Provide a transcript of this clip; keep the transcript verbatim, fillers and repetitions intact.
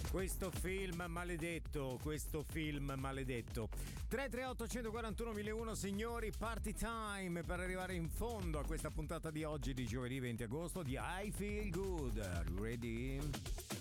Questo film maledetto, questo film maledetto. tre tre otto uno quattro uno uno uno signori, party time per arrivare in fondo a questa puntata di oggi di giovedì venti agosto di I Feel Good. Ready?